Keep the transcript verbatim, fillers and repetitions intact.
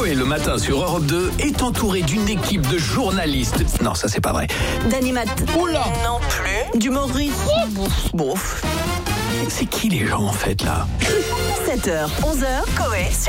Coé le matin sur Europe deux est entouré d'une équipe de journalistes. Non, ça c'est pas vrai. D'animateurs. Oula. Non plus. D'humoristes. Bon. C'est qui les gens en fait là? sept heures, onze heures, Coé.